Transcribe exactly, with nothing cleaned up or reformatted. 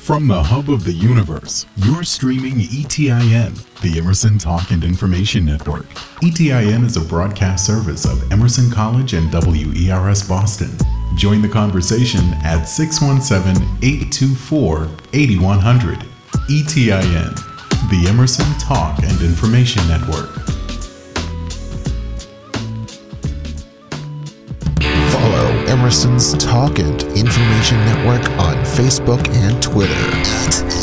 From the hub of the universe, you're streaming E T I N, the Emerson Talk and Information Network. E T I N is a broadcast service of Emerson College and W E R S Boston. Join the conversation at six one seven, eight two four, eight one zero zero. E T I N, the Emerson Talk and Information Network. Follow Emerson's Talk and Information Network on Facebook and Twitter.